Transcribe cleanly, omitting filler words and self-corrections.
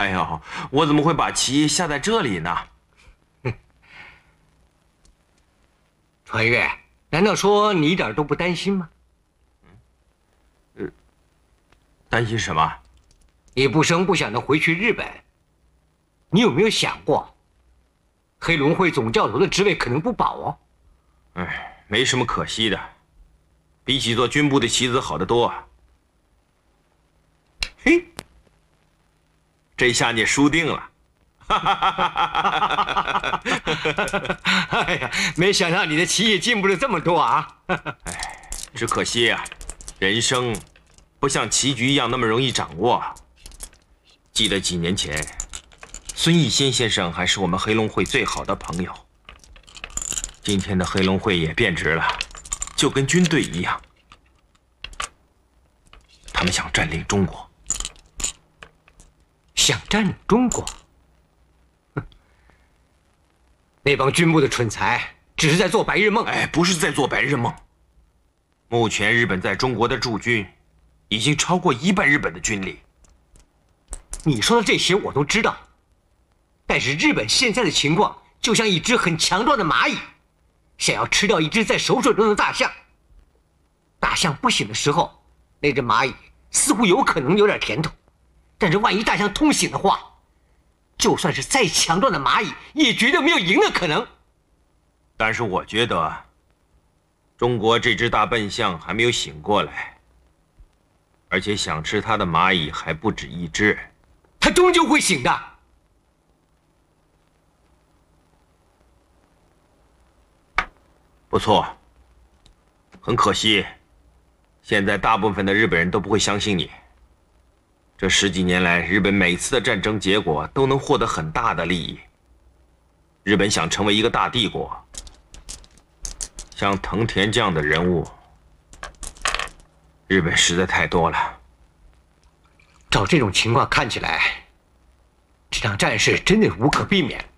哎呦，我怎么会把棋下在这里呢？ 传月，难道说你一点都不担心吗？ 担心什么？ 你不声不响的回去日本，你有没有想过，黑龙会总教头的职位可能不保哦？ 哎，没什么可惜的，比起做军部的棋子好得多。嘿，这下你输定了。 哎呀，没想到你的棋艺进步了这么多啊！ 哎，只可惜啊，人生不像棋局一样那么容易掌握。记得几年前，孙逸仙先生还是我们黑龙会最好的朋友。今天的黑龙会也变质了，就跟军队一样，他们想占领中国。 想占领中国？那帮军部的蠢材只是在做白日梦。 哎，不是在做白日梦。目前日本在中国的驻军已经超过1半日本的军力。 你说的这些我都知道，但是日本现在的情况就像一只很强壮的蚂蚁，想要吃掉一只在熟睡中的大象。大象不醒的时候，那只蚂蚁似乎有可能有点甜头，但是万一大象痛醒的话，就算是再强壮的蚂蚁，也绝对没有赢的可能。 但是我觉得，中国这只大笨象还没有醒过来，而且想吃它的蚂蚁还不止一只。 它终究会醒的。 不错，很可惜，现在大部分的日本人都不会相信你。这10几年来，日本每次的战争结果都能获得很大的利益。日本想成为一个大帝国，像藤田这样的人物，日本实在太多了。 照这种情况看起来，这场战事真的无可避免。